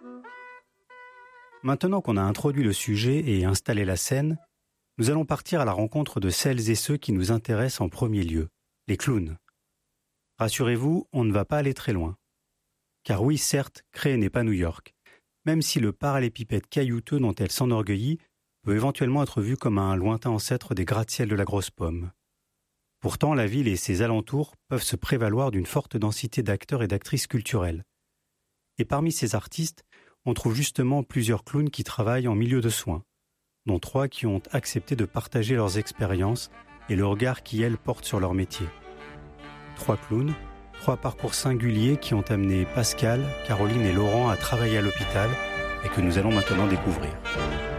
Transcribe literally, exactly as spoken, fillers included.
Maintenant qu'on a introduit le sujet et installé la scène, nous allons partir à la rencontre de celles et ceux qui nous intéressent en premier lieu, les clowns. Rassurez-vous, on ne va pas aller très loin. Car oui, certes, Cray n'est pas New York, même si le parallépipède caillouteux dont elle s'enorgueillit peut éventuellement être vu comme un lointain ancêtre des gratte-ciel de la Grosse Pomme. Pourtant, la ville et ses alentours peuvent se prévaloir d'une forte densité d'acteurs et d'actrices culturelles. Et parmi ces artistes, on trouve justement plusieurs clowns qui travaillent en milieu de soins, dont trois qui ont accepté de partager leurs expériences et le regard qu'elles portent sur leur métier. Trois clowns, trois parcours singuliers qui ont amené Pascal, Caroline et Laurent à travailler à l'hôpital et que nous allons maintenant découvrir.